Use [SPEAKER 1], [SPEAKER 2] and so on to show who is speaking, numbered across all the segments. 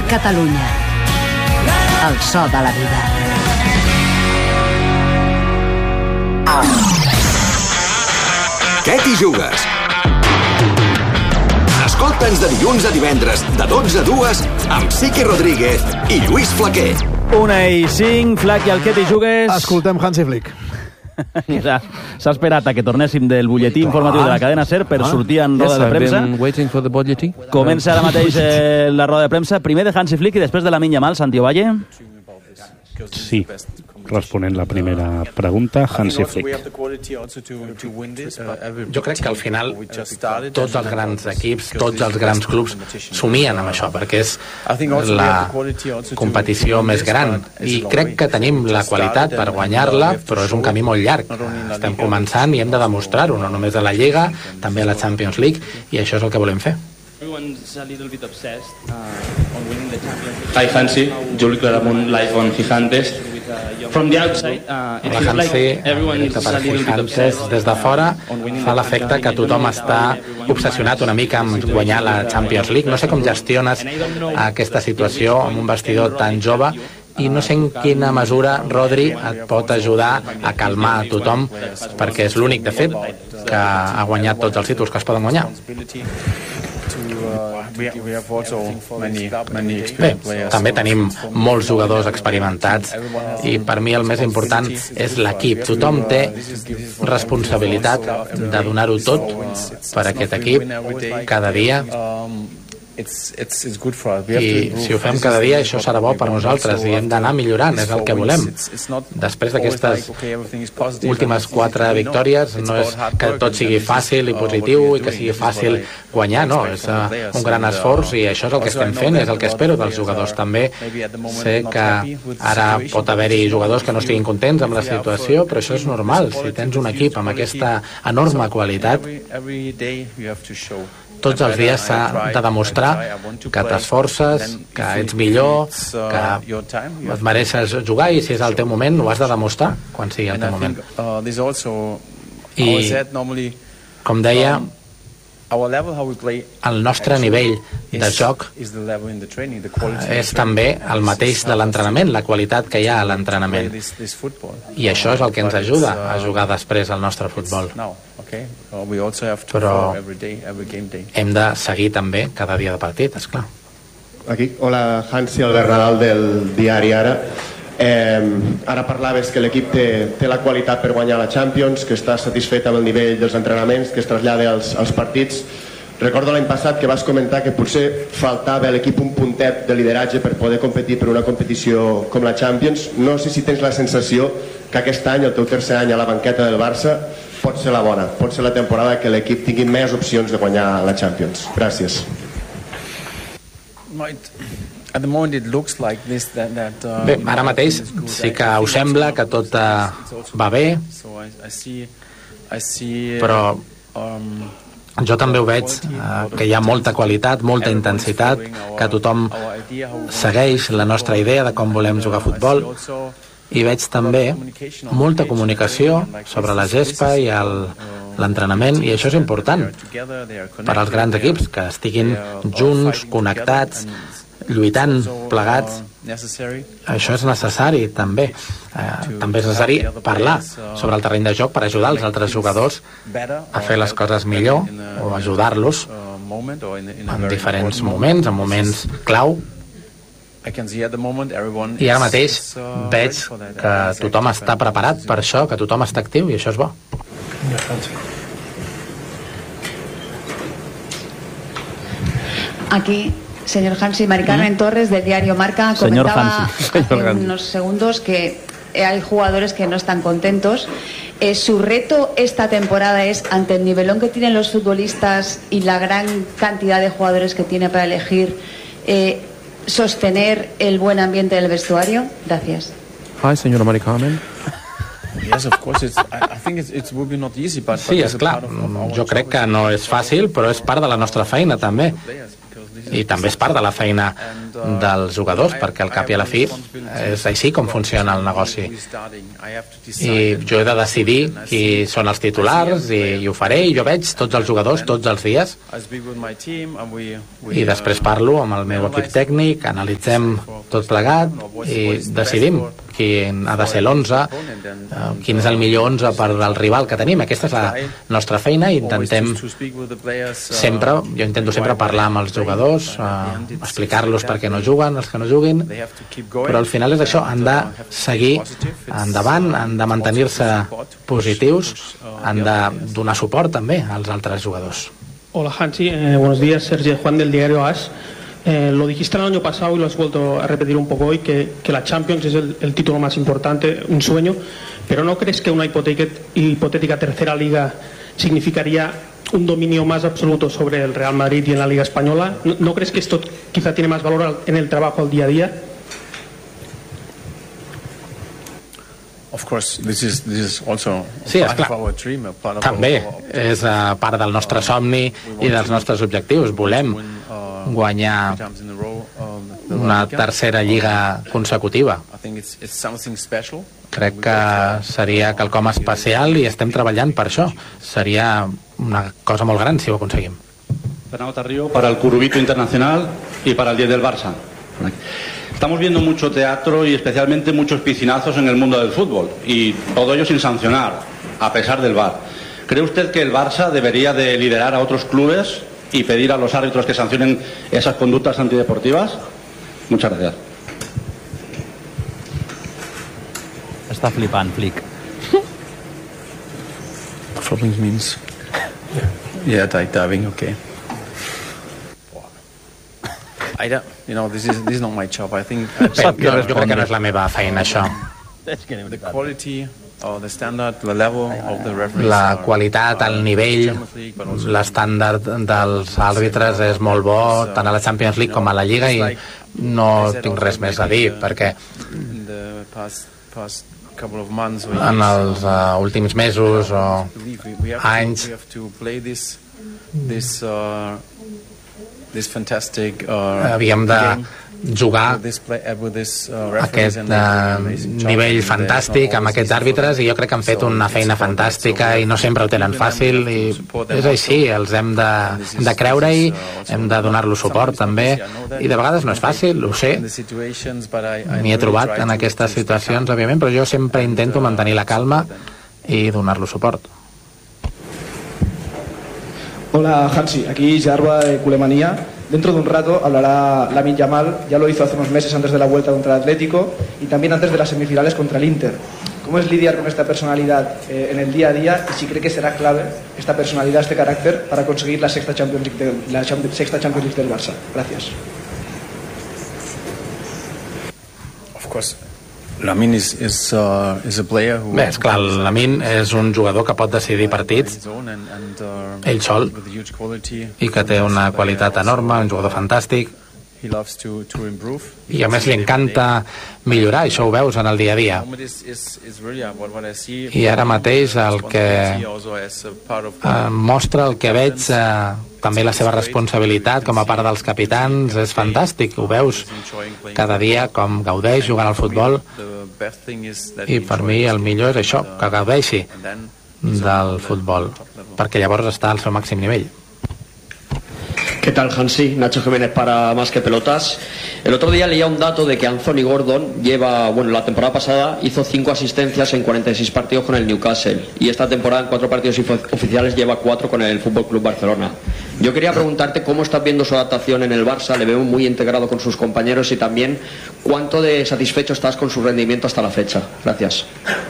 [SPEAKER 1] Catalunya. El so de la vida.
[SPEAKER 2] Què t'hi jugues? Escolta'ns de dilluns a divendres, de 12 a 2, amb Sique Rodríguez i Lluís Flaquer.
[SPEAKER 3] 1:05, Flac i el què t'hi jugues?
[SPEAKER 4] Escoltem Hansi Flick.
[SPEAKER 3] S'ha esperat a que tornéssim del butlletí informatiu de la cadena SER per sortir en roda de premsa. Comença ara mateix la roda de premsa, primer de Hansi Flick i després de Lamine Yamal. Santi Ovalle.
[SPEAKER 5] Sí, responent la primera pregunta, Hansi Flick.
[SPEAKER 6] Jo crec que al final tots els grans equips, tots els grans clubs somien amb això, perquè és la competició més gran i crec que tenim la qualitat per guanyar-la, però és un camí molt llarg. Estem començant i hem de demostrar-ho, no només a la Lliga, també a la Champions League, i això és el que volem fer.
[SPEAKER 7] Everyone's a little bit obsessed on winning the Champions League. Hi Hansi, Juli Claramunt live on Gigantes. From the outside, it feels like everyone is a little bit obsessed.
[SPEAKER 6] Des de fora fa l'efecte que tothom està obsessionat una mica amb guanyar la Champions League. No sé com gestiones aquesta situació amb un vestidor tan jove i no sé en quina mesura Rodri et pot ajudar a calmar a tothom, perquè és l'únic, de fet, que ha guanyat tots els títols que es poden guanyar. Bé, també tenim molts jugadors experimentats i per mi el més important és l'equip. Tothom té responsabilitat de donar-ho tot per aquest equip cada dia. I si ho fem cada dia, això serà bo per nosaltres i hem d'anar millorant, és el que volem. Després d'aquestes últimes 4 victòries, no és que tot sigui fàcil i positiu i que sigui fàcil guanyar, no, és un gran esforç i això és el que estem fent, és el que espero dels jugadors. També sé que ara pot haver-hi jugadors que no estiguin contents amb la situació, però això és normal. Si tens un equip amb aquesta enorme qualitat, tots els dies s'ha de demostrar que t'esforces, que ets millor, que et mereixes jugar i si és el teu moment ho has de demostrar quan sigui el teu moment. I, com deia, el nostre nivell de joc és també el mateix de l'entrenament, la qualitat que hi ha a l'entrenament. I això és el que ens ajuda a jugar després al nostre futbol. Però hem de seguir també cada dia de partit, esclar.
[SPEAKER 8] Aquí, hola, Hansi, Albert Nadal del diari Ara. Ara parlaves que l'equip té la qualitat per guanyar la Champions, que està satisfet amb el nivell dels entrenaments, que es trasllada als partits. Recordo l'any passat que vas comentar que potser faltava a l'equip un puntet de lideratge per poder competir per una competició com la Champions. No sé si tens la sensació que aquest any, el teu tercer any a la banqueta del Barça, pot ser la bona, pot ser la temporada que l'equip tingui més opcions de guanyar la Champions. Gràcies.
[SPEAKER 6] Bé, ara mateix sí que us sembla que tot va bé, però jo també ho veig, que hi ha molta qualitat, molta intensitat, que tothom segueix la nostra idea de com volem jugar a futbol, i veig també molta comunicació sobre la gespa i l'entrenament, i això és important per als grans equips, que estiguin junts, connectats, lluitant plegats. Això és necessari també. També és necessari parlar sobre el terreny de joc per ajudar els altres jugadors a fer les coses millor o ajudar-los en diferents moments, en moments clau. I ara mateix veig que tothom està preparat per això, que tothom està actiu, i això és bo.
[SPEAKER 9] Aquí, señor Hansi, Mari Carmen Torres del diario Marca comentaba hace unos segundos que hay jugadores que no están contentos. Su reto esta temporada es, ante el nivelón que tienen los futbolistas y la gran cantidad de jugadores que tiene para elegir, sostener el buen ambiente del vestuario. Gracias.
[SPEAKER 10] Hi, señora Mari Carmen.
[SPEAKER 6] Sí, és clar, jo crec que no és fàcil, però és part de la nostra feina també. i també és part de la feina dels jugadors, perquè al cap i a la fi és així com funciona el negoci. I jo he de decidir qui són els titulars i ho faré, i jo veig tots els jugadors tots els dies i després parlo amb el meu equip tècnic, analitzem tot plegat i decidim quin ha de ser l'11, quin és el millor 11 per al rival que tenim. Aquesta és la nostra feina i intentem sempre, jo intento sempre parlar amb els jugadors, explicar-los per què no juguen, els que no juguin, però al final és això, han de seguir endavant, han de mantenir-se positius, han de donar suport també als altres jugadors.
[SPEAKER 4] Hola Hansi, buenos días, Sergio Juan del diario AS. Lo dijiste el año pasado y lo has vuelto a repetir un poco hoy, que la Champions es el título más importante, un sueño, pero ¿no crees que una hipotética tercera liga significaría un dominio más absoluto sobre el Real Madrid y en la Liga Española? ¿No crees que esto quizá tiene más valor en el trabajo al día a día?
[SPEAKER 6] Sí, esclar, també és part del nostre somni i dels nostres objectius. Volem guanyar una tercera lliga consecutiva. Crec que seria quelcom especial i estem treballant per això. Seria una cosa molt gran si ho aconseguim.
[SPEAKER 11] Fernando Tarrio, para el Curubito Internacional y para el 10 del Barça. Estamos viendo mucho teatro y especialmente muchos piscinazos en el mundo del fútbol, y todo ello sin sancionar, a pesar del VAR. ¿Cree usted que el Barça debería de liderar a otros clubes y pedir a los árbitros que sancionen esas conductas antideportivas? Muchas gracias.
[SPEAKER 3] Està flipant, Flick.
[SPEAKER 12] Flipping means diving, okay. This is not my job. I think
[SPEAKER 6] jo crec que no és la meva feina, això. La qualitat, el nivell, l'estàndard dels àrbitres és molt bo, tant a la Champions League com a la Lliga, i no tinc res més a dir, perquè en els últims mesos o anys havíem de jugar aquest nivell fantàstic amb aquests àrbitres, i jo crec que han fet una feina fantàstica i no sempre ho tenen fàcil, i és així, els hem de creure-hi, hem de donar-los suport també, i de vegades no és fàcil, ho sé, m'hi he trobat en aquestes situacions, òbviament, però jo sempre intento mantenir la calma i donar-los suport.
[SPEAKER 13] Hola Hansi, aquí Jarba de Culemanía. Dentro de un rato hablará Lamine Yamal, ya lo hizo hace unos meses antes de la vuelta contra el Atlético y también antes de las semifinales contra el Inter. ¿Cómo es lidiar con esta personalidad en el día a día, y si cree que será clave esta personalidad, este carácter, para conseguir la sexta Champions League del Barça? Gracias.
[SPEAKER 12] Of course. Lamine is a player who...
[SPEAKER 6] Bé, esclar, Lamine és un jugador que pot decidir partits ell sol i que té una qualitat enorme, un jugador fantàstic, i a més li encanta millorar, això ho veus en el dia a dia. I ara mateix el que mostra, el que veig, també la seva responsabilitat com a part dels capitans, és fantàstic, ho veus cada dia com gaudeix jugant al futbol, i per mi el millor és això, que gaudeixi del futbol, perquè llavors està al seu màxim nivell.
[SPEAKER 14] ¿Qué tal, Hansi? Nacho Jiménez para Más que Pelotas. El otro día leía un dato de que Anthony Gordon la temporada pasada hizo 5 asistencias en 46 partidos con el Newcastle, y esta temporada en 4 partidos oficiales lleva 4 con el FC Barcelona. Yo quería preguntarte cómo estás viendo su adaptación en el Barça. Le veo muy integrado con sus compañeros, y también cuánto de satisfecho estás con su rendimiento hasta la fecha. Gracias.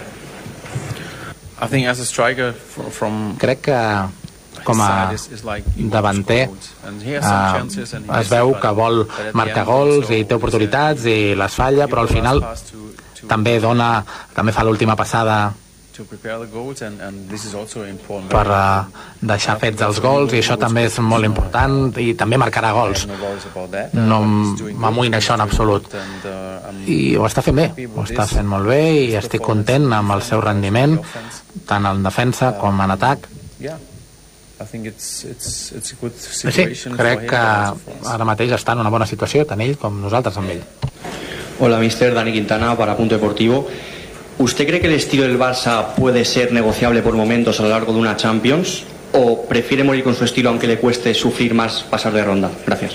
[SPEAKER 6] Crec que com a davanter es veu que vol marcar gols i té oportunitats i les falla, però al final també fa l'última passada per deixar fets els gols, i això també és molt important, i també marcarà gols. No m'amoïna això en absolut, i ho està fent bé, ho està fent molt bé, i estic content amb el seu rendiment tant en defensa com en atac. Sí, crec que ara mateix està en una bona situació, tant ell com nosaltres amb ell.
[SPEAKER 14] Hola, mister. Dani Quintana para Punto Deportivo. ¿Usted cree que el estilo del Barça puede ser negociable por momentos a lo largo de una Champions o prefiere morir con su estilo aunque le cueste sufrir más pasar de ronda? Gracias.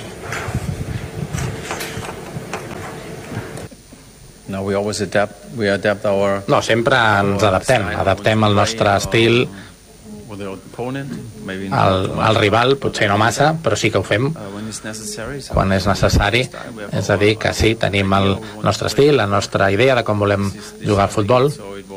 [SPEAKER 6] No, sempre ens adaptem el nostre estil al rival, potser no massa, però sí que ho fem quan és necessari. És a dir, que sí, tenim el nostre estil, la nostra idea de com volem jugar al futbol,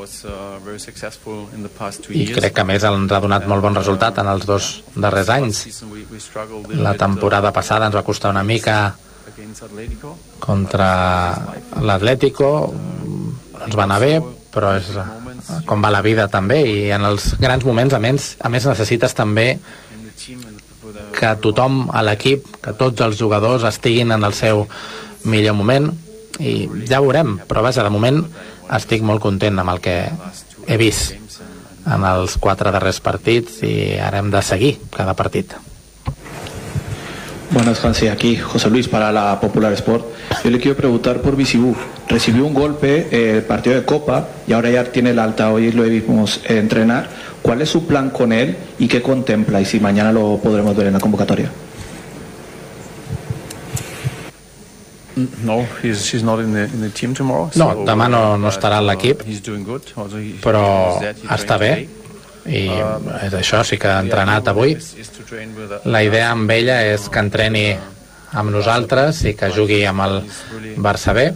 [SPEAKER 6] i crec que a més ens ha donat molt bon resultat en els 2 darrers anys. La temporada passada ens va costar una mica contra l'Atlético, ens va anar bé, però és com va la vida també, i en els grans moments a més necessites també que tothom a l'equip, que tots els jugadors estiguin en el seu millor moment, i ja veurem, però vaja, de moment estic molt content amb el que he vist en els 4 darrers partits, i ara hem de seguir cada partit.
[SPEAKER 13] Buenas, Hansi, aquí José Luis para la Popular Sport. Yo le quiero preguntar por Bisibú. Recibió un golpe el partido de Copa y ahora ya tiene el alta, hoy lo vimos entrenar. ¿Cuál es su plan con él y qué contempla? Y si mañana lo podremos ver en la convocatoria.
[SPEAKER 12] No, he's not in the team tomorrow.
[SPEAKER 6] No, demà no estarà a l'equip, però està bé, i és això, sí que ha entrenat avui. La idea amb ella és que entreni amb nosaltres i que jugui amb el Barça B,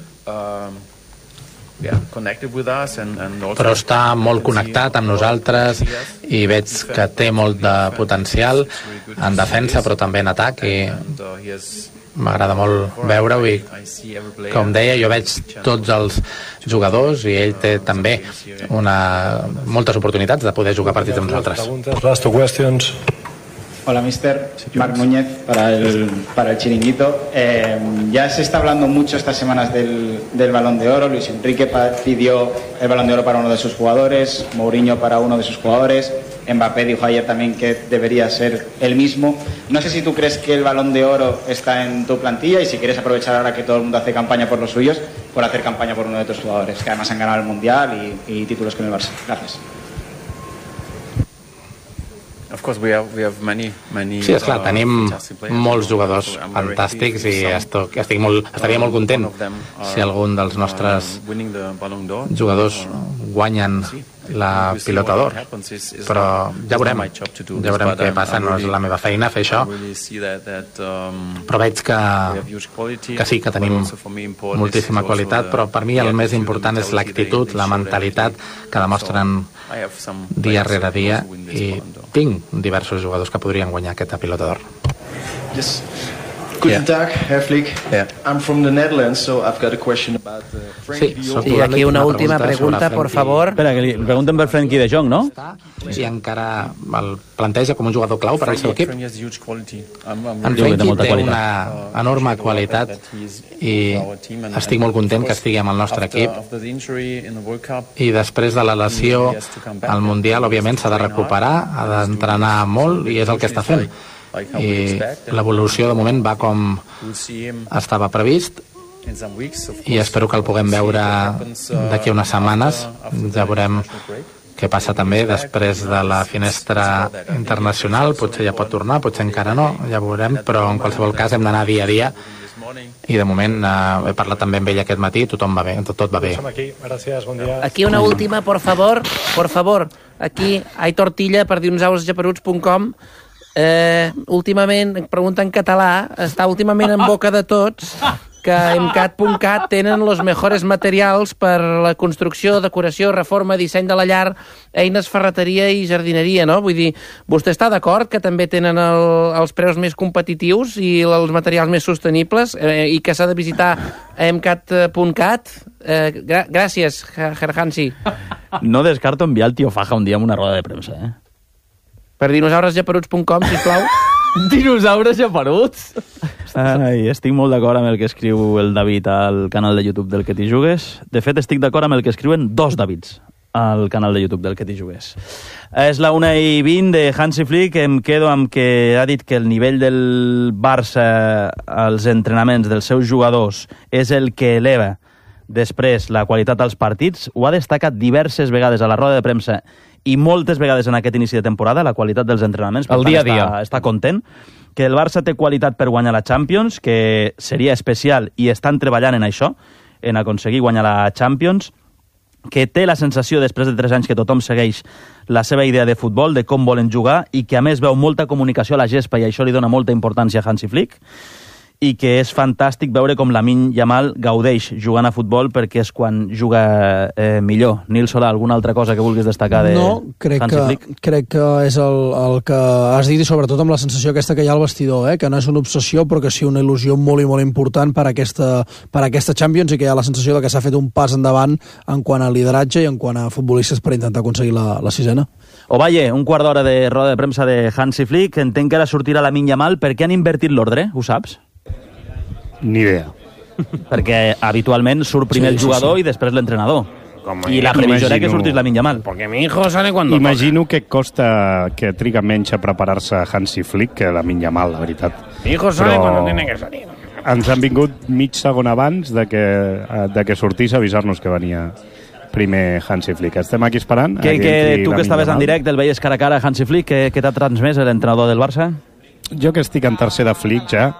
[SPEAKER 6] però està molt connectat amb nosaltres i veig que té molt de potencial en defensa però també en atac, i m'agrada molt veure-ho, i com deia, jo veig tots els jugadors i ell té també moltes oportunitats de poder jugar partits amb nosaltres.
[SPEAKER 15] Last two questions.
[SPEAKER 16] Hola, mister. Marc Núñez, para el Chiringuito. Ya se está hablando mucho estas semanas del Balón de Oro. Luis Enrique pidió el Balón de Oro para uno de sus jugadores, Mourinho para uno de sus jugadores, Mbappé dijo ayer también que debería ser el mismo. No sé si tú crees que el Balón de Oro está en tu plantilla y si quieres aprovechar ahora que todo el mundo hace campaña por los suyos, por hacer campaña por uno de tus jugadores, que además han ganado el Mundial y títulos con el Barça. Gracias.
[SPEAKER 6] Sí, esclar, tenim molts jugadors fantàstics i estaria molt content si algun dels nostres jugadors guanyen la Pilota d'Or, però ja veurem què passa. No és la meva feina fer això, però veig que sí, que tenim moltíssima qualitat, però per mi el més important és l'actitud, la mentalitat que demostren dia rere dia, i tinc diversos jugadors que podrien guanyar aquesta Pilota d'Or.
[SPEAKER 17] Guten Tag, Herr Flick. I'm from the Netherlands, so I've got a question about
[SPEAKER 18] Frenkie de Jong. Y aquí una última pregunta, por favor.
[SPEAKER 3] Espera, que li pregunten per Frenkie de Jong, no?
[SPEAKER 6] I encara el planteja com un jugador clau per al seu equip. En Frenkie té una enorme qualitat i estic molt content que estigui amb el nostre equip, i després de la lesió al Mundial, òbviament s'ha de recuperar, ha d'entrenar molt, i és el que està fent. I l'evolució de moment va com estava previst, i espero que el puguem veure d'aquí unes setmanes. Ja veurem què passa també després de la finestra internacional, potser ja pot tornar, potser encara no, ja veurem, però en qualsevol cas hem d'anar dia a dia, i de moment he parlat també amb ell aquest matí, tothom va bé, tot va bé.
[SPEAKER 18] Aquí una última, por favor, aquí Aitor Tilla per dinosaurosgeperuts.com. Últimament, pregunta en català, està últimament en boca de tots que MCAT.cat tenen els millors materials per la construcció, decoració, reforma, disseny de la llar, eines, ferreteria i jardineria, no? Vull dir, vostè està d'acord que també tenen els preus més competitius i els materials més sostenibles, i que s'ha de visitar MCAT.cat? Gràcies, Herr Hansi.
[SPEAKER 3] No descarto enviar el tio Faja un dia amb una roda de premsa,
[SPEAKER 18] Per dinosaurosgeperuts.com, sisplau.
[SPEAKER 3] Dinosaures geperuts? Ai, estic molt d'acord amb el que escriu el David al canal de YouTube del Que t'hi jugues. De fet, estic d'acord amb el que escriuen dos Davids. al canal de YouTube del Que t'hi jugués. És la 1:20 de Hansi Flick. Em quedo amb que ha dit que el nivell del Barça als entrenaments dels seus jugadors és el que eleva després la qualitat dels partits. Ho ha destacat diverses vegades a la roda de premsa i moltes vegades en aquest inici de temporada, la qualitat dels entrenaments.
[SPEAKER 15] El dia a dia.
[SPEAKER 3] Està content. Que el Barça té qualitat per guanyar la Champions, que seria especial i estan treballant en això, en aconseguir guanyar la Champions, que té la sensació, després de 3 anys, que tothom segueix la seva idea de futbol, de com volen jugar, i que a més veu molta comunicació a la gespa i això li dona molta importància a Hansi Flick, i que és fantàstic veure com Lamine Yamal gaudeix jugant a futbol, perquè és quan juga millor. Nil Solà, alguna altra cosa que vulguis destacar de Hansi Flick?
[SPEAKER 19] Crec que és el que has dit, i sobretot amb la sensació aquesta que hi ha al vestidor, que no és una obsessió, però que sí una il·lusió molt i molt important per aquesta Champions, i que hi ha la sensació de que s'ha fet un pas endavant en quant a lideratge i en quant a futbolistes per intentar aconseguir la 6ena.
[SPEAKER 3] Ovalle, un quart d'hora de roda de premsa de Hansi Flick. Entenc que ara sortirà Lamine Yamal. Per què han invertit l'ordre? Ho saps?
[SPEAKER 5] Ni idea.
[SPEAKER 3] Perquè habitualment surt primer el jugador i després l'entrenador. I la previsió era que sortís Lamine Yamal.
[SPEAKER 15] Porque mi hijo sale cuando
[SPEAKER 5] Imagino que triga menys a preparar-se Hansi Flick que Lamine Yamal, la veritat.
[SPEAKER 15] Mi hijo sale cuando tiene que salir.
[SPEAKER 5] Ens han vingut mig segon abans de que sortís a avisar-nos que venia primer Hansi Flick. Estem aquí esperant.
[SPEAKER 3] Tu que estaves en directe, el veies cara a cara a Hansi Flick, què t'ha transmès l'entrenador del Barça?
[SPEAKER 5] Jo que estic en tercer de Flick ja,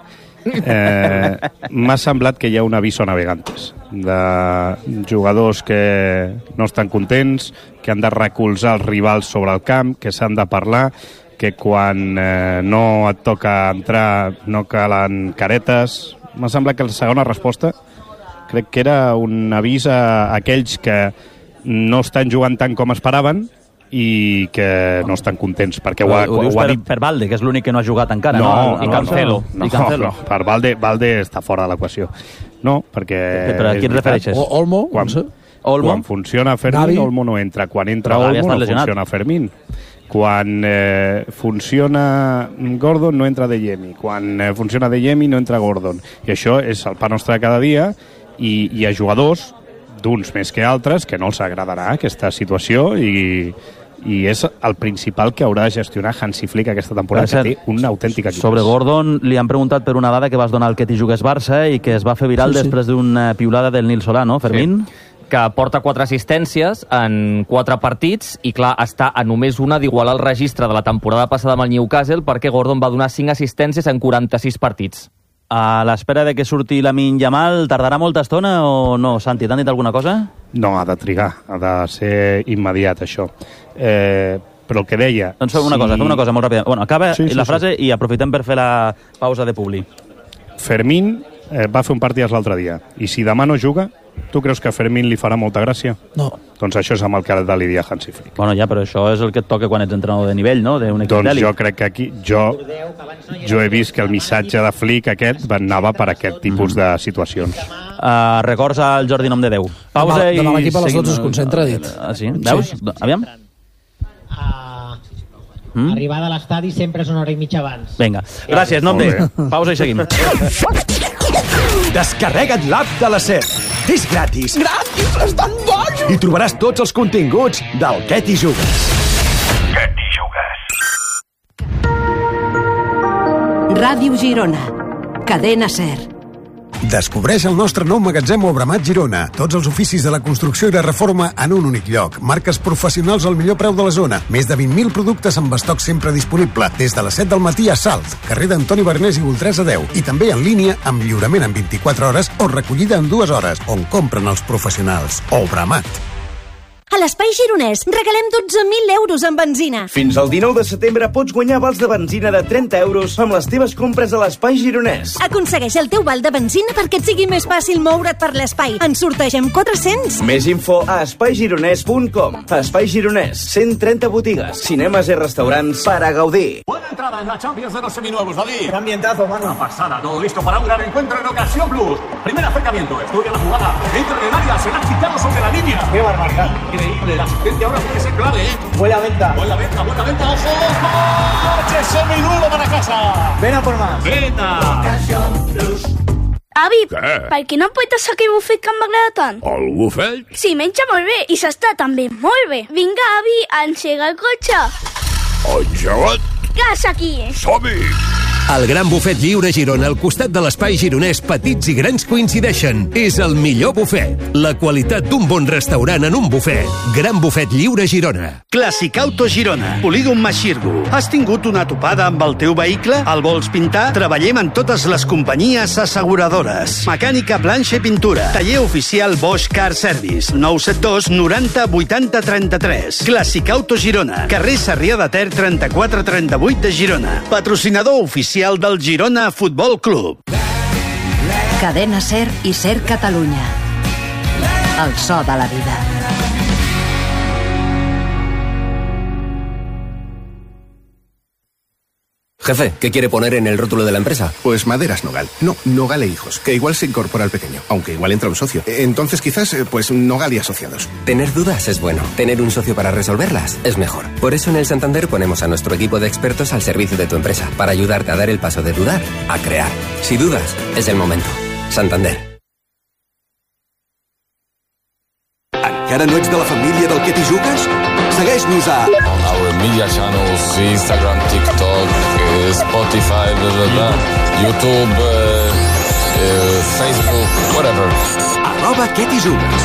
[SPEAKER 5] m'ha semblat que hi ha un aviso navegantes de jugadors que no estan contents, que han de recolzar els rivals sobre el camp, que s'han de parlar, que quan no et toca entrar no calen caretes. M'ha semblat que la segona resposta crec que era un avís a aquells que no estan jugant tant com esperaven i que no estan contents, perquè ho
[SPEAKER 3] dius
[SPEAKER 5] ha dit
[SPEAKER 3] per Valde, que és l'únic que no ha jugat encara, no? I Cancelo.
[SPEAKER 5] No, per Valde està fora de l'equació. No, perquè...
[SPEAKER 3] Però a qui et refereixes?
[SPEAKER 19] Olmo?
[SPEAKER 5] Quan funciona Fermín, Olmo no entra. Quan entra Olmo, no funciona Fermín. Quan funciona Gordon, no entra De Jemi. Quan funciona De Jemi, no entra Gordon. I això és el pa nostre de cada dia, i hi ha jugadors, d'uns més que altres, que no els agradarà aquesta situació, i és el principal que haurà de gestionar Hansi Flick aquesta temporada, que té un autèntic equip.
[SPEAKER 3] Sobre Gordon li han preguntat per una dada que vas donar al Que t'hi jugués Barça i que es va fer viral després d'una piulada del Nil Solà, no, Fermín?
[SPEAKER 15] Sí. Que porta 4 assistències en 4 partits i, clar, està a només una d'igualar el registre de la temporada passada amb el Newcastle, perquè Gordon va donar 5 assistències en 46 partits.
[SPEAKER 3] A l'espera de que surti Lamine Yamal, tardarà molta estona o no? Santi, t'han dit alguna cosa?
[SPEAKER 5] No, ha de trigar, ha de ser immediat, això. Però el que deia...
[SPEAKER 3] Doncs fem una cosa molt ràpida. Bueno, acaba la frase i aprofitem per fer la pausa de publi.
[SPEAKER 5] Fermín va fer un partit l'altre dia, i si demà no juga, tu creus que a Fermín li farà molta gràcia?
[SPEAKER 19] No.
[SPEAKER 5] Doncs això és amb el que ha de lidiar Hansi Flick.
[SPEAKER 3] Bueno, ja, però això és el que et toca quan ets entrenador de nivell, no?
[SPEAKER 5] Doncs jo crec que aquí... Jo he vist que el missatge de Flick aquest anava per aquest tipus de situacions.
[SPEAKER 3] Records al Jordi Nom de Déu. Pausa i...
[SPEAKER 19] Demà l'equip a les 12 es concentra, dit.
[SPEAKER 3] Sí? Veus? Aviam.
[SPEAKER 20] Arribada a l'estadi sempre és una hora i mitja abans.
[SPEAKER 3] Vinga. Gràcies, Nom de. Pausa i seguim.
[SPEAKER 2] Descarrega't l'app de la SER. És gratis.
[SPEAKER 20] Gratis, estan bojos!
[SPEAKER 2] I trobaràs tots els continguts del Que t'hi jugues. Que t'hi jugues.
[SPEAKER 1] Ràdio Girona. Cadena SER.
[SPEAKER 21] Descobreix el nostre nou magatzem Obramat Girona. Tots els oficis de la construcció i la reforma en un únic lloc. Marques professionals al millor preu de la zona. Més de 20.000 productes amb estoc sempre disponible. Des de les 7 del matí a Salt, carrer d'Antoni Bernés i Voltresa 10. I també en línia amb lliurament en 24 hores o recollida en 2 hores, on compren els professionals. Obramat.
[SPEAKER 22] A l'Espai Gironès regalem 12.000 euros en benzina.
[SPEAKER 23] Fins al 19 de setembre pots guanyar vals de benzina de 30 euros amb les teves compres a l'Espai Gironès.
[SPEAKER 22] Aconsegueix el teu val de benzina perquè et sigui més fàcil moure't per l'espai. En sortegem 400.
[SPEAKER 23] Més info a espaigironès.com. Espai Gironès, 130 botigues, cinemes i restaurants per a gaudir.
[SPEAKER 24] Buena entrada en la Champions de los seminuevos, David.
[SPEAKER 20] Qué ambientazo, mano.
[SPEAKER 24] Una pasada, todo listo para un gran encuentro en Ocasión Plus. Primer acercamiento, estudia la jugada. Entra en el área, será quitado sobre la línea.
[SPEAKER 20] Qué barbaridad.
[SPEAKER 24] Increíble, la asistencia ahora puede ser clave, ¿eh?
[SPEAKER 20] Buena venta.
[SPEAKER 24] Buena venta, ojo. ¡Coche seminuevo para casa!
[SPEAKER 20] Ven a por más.
[SPEAKER 24] ¡Venta!
[SPEAKER 7] Avi,
[SPEAKER 8] Què?
[SPEAKER 7] per què no em portes aquell bufet que m'agrada tant?
[SPEAKER 8] El bufet?
[SPEAKER 7] Sí, menja molt bé i s'està també molt bé. Vinga, avi, engega el cotxe.
[SPEAKER 8] Engegat?
[SPEAKER 7] Gas aquí.
[SPEAKER 8] Som-hi!
[SPEAKER 9] El Gran Bufet Lliure Girona, al costat de l'espai gironès Petits i Grans coincideixen. És el millor bufet. La qualitat d'un bon restaurant en un bufet. Gran Bufet Lliure Girona.
[SPEAKER 10] Clàssic Auto Girona. Polígon Maxirgo. Has tingut una topada amb el teu vehicle? El vols pintar? Treballem en totes les companyies asseguradores. Mecànica, planxa i pintura. Taller oficial Bosch Car Service. 972 90 80 33. Clàssic Auto Girona. Carrer Sarrià de Ter 3438 de Girona. Patrocinador oficial del Girona Futbol Club.
[SPEAKER 1] Cadena SER i SER Catalunya. El so de la vida.
[SPEAKER 25] Jefe, ¿qué quiere poner en el rótulo de la empresa? Pues Maderas Nogal. No, Nogal e Hijos, que igual se incorpora al pequeño, aunque igual entra un socio. Entonces quizás, pues Nogal y Asociados.
[SPEAKER 26] Tener dudas es bueno. Tener un socio para resolverlas es mejor. Por eso en el Santander ponemos a nuestro equipo de expertos al servicio de tu empresa, para ayudarte a dar el paso de dudar a crear. Si dudas, es el momento. Santander.
[SPEAKER 2] Encara no ets de la família del Que t'hi jugues? Segueix-nos a...
[SPEAKER 27] On our media channels, Instagram, TikTok, Spotify, YouTube, Facebook, whatever.
[SPEAKER 2] @Que t'hi jugues.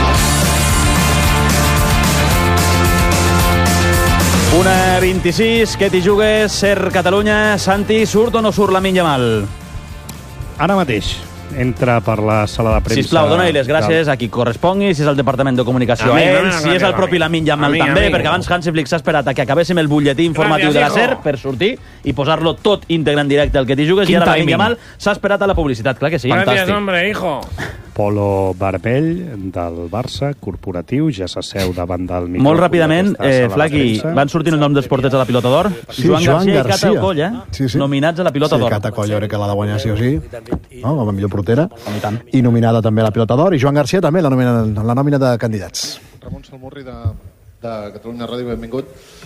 [SPEAKER 3] 1:26, Que t'hi jugues, SER Catalunya. Santi, surt o no surt Lamine Yamal?
[SPEAKER 5] Ara mateix entra per la sala de premsa.
[SPEAKER 3] Sisplau, dona-li les gràcies a qui correspongui, si és el Departament de Comunicació a ell, si és el propi Lamine Yamal també, perquè abans Hansi Flick s'ha esperat a que acabéssim el butlletí informatiu de la SER per sortir i posar-lo tot íntegre en directe al Que t'hi jugues, i ara Lamine Yamal s'ha esperat a la publicitat, clar que sí.
[SPEAKER 28] Gràcies, hombre, hijo.
[SPEAKER 5] Polo Barbell, del Barça, corporatiu, ja s'asseu davant del micròfon.
[SPEAKER 3] Molt ràpidament, Flaqui, van sortir els noms dels porters a la Pilota d'Or?
[SPEAKER 29] Sí, Joan Garcia
[SPEAKER 3] i Cata Coll, nominats a la Pilota d'Or.
[SPEAKER 29] Sí, Cata Coll jo crec que l'ha de guanyar sí o sí, no? Com a millor portera, i nominada també a la Pilota d'Or, i Joan Garcia també la nòmina de candidats.
[SPEAKER 30] Ramon Salmurri de Catalunya Ràdio, benvingut.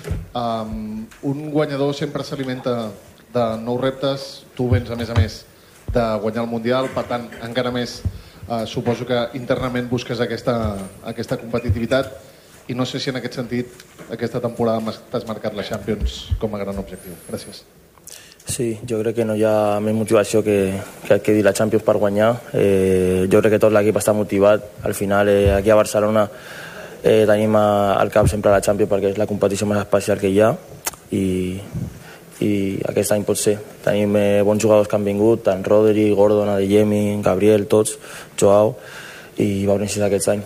[SPEAKER 30] Un guanyador sempre s'alimenta de nous reptes, tu vens a més de guanyar el Mundial, per tant encara més suposo que internament busques aquesta competitivitat, i no sé si en aquest sentit aquesta temporada t'has marcat la Champions com a gran objectiu. Gràcies.
[SPEAKER 31] Sí, jo crec que no hi ha més motivació que dir la Champions per guanyar. Jo crec que tot l'equip està motivat. Al final, aquí a Barcelona tenim al cap sempre la Champions perquè és la competició més especial que hi ha, i aquest any pot ser. Tenim bons jugadors que han vingut, tant Rodri, Gordon, Adeyemi, Gabriel, tots, Joao, i veurem si és aquest any.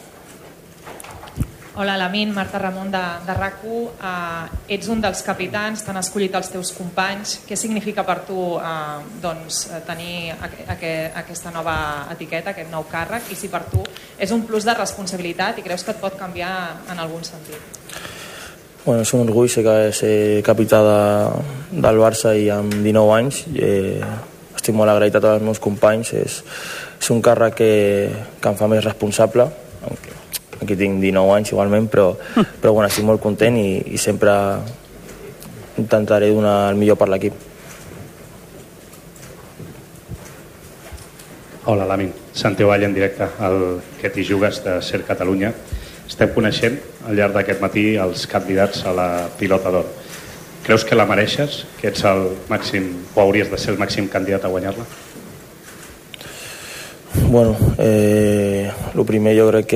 [SPEAKER 32] Hola, Lamine, Marta Ramon de RAC1. Ets un dels capitans, t'han escollit els teus companys. Què significa per tu tenir aquesta nova etiqueta, aquest nou càrrec, i si per tu és un plus de responsabilitat i creus que et pot canviar en algun sentit?
[SPEAKER 31] Bueno, és un orgull ser capità del Barça i amb 19 anys. Estic molt agraït a tots els meus companys. És un càrrec que em fa més responsable. Aquí tinc 19 anys igualment, però bueno, estic molt content i sempre intentaré donar el millor per l'equip.
[SPEAKER 5] Hola, Lamine. Santiago Vall en directe, el Que t'hi jugues de SER Catalunya. Estem coneixent al llarg d'aquest matí els candidats a la Pilota d'Or. Creus que la mereixes? Que ets el màxim, o hauries de ser el màxim candidat a guanyar-la?
[SPEAKER 31] Bueno, el primer jo crec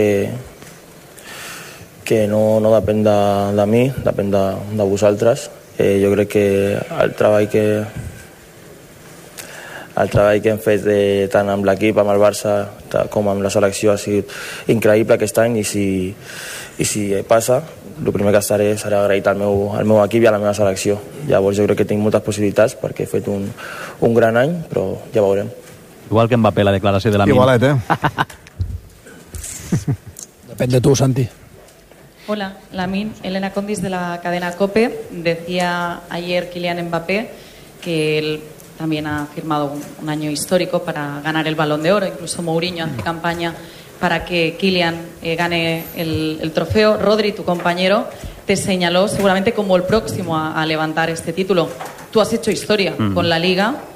[SPEAKER 31] que no depèn de mi, depèn de vosaltres. Jo crec que el treball que hem fet tant amb l'equip, amb el Barça, com amb la selecció ha sigut increïble aquest any, i si passa, el primer que serà agraït al meu equip i a la meva selecció. Llavors jo crec que tinc moltes possibilitats perquè he fet un gran any, però ja veurem.
[SPEAKER 3] Igual que Mbappé, la declaració de Lamine.
[SPEAKER 29] Igualet,
[SPEAKER 19] Depèn de tu, Santi.
[SPEAKER 32] Hola, Lamine. Elena Condis de la cadena COPE. Decía ayer Kylian Mbappé que él también ha firmado un año histórico para ganar el Balón de Oro. Incluso Mourinho hace campaña para que Kylian gane el trofeo. Rodri, tu compañero, te señaló seguramente como el próximo a levantar este título. Tú has hecho historia con la Liga